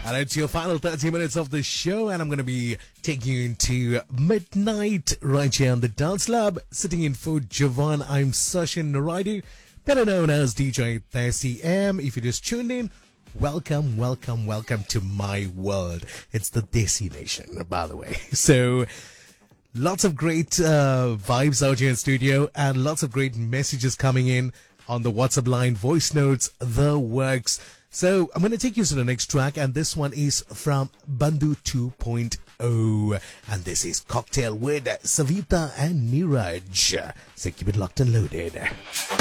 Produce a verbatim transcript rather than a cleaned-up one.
And it's your final thirty minutes of the show, and I'm going to be taking you into midnight right here on the Dance Lab. Sitting in for Javan, I'm Sachin Naraidu, better known as D J thirty M. If you just tuned in, welcome, welcome, welcome to my world. It's the Desi Nation, by the way. So, lots of great uh, vibes out here in studio, and lots of great messages coming in on the WhatsApp line, voice notes, the works. So I'm going to take you to the next track, and this one is from Bandhu two point oh, and this is Cocktail with Savita and Neeraj. So keep it locked and loaded.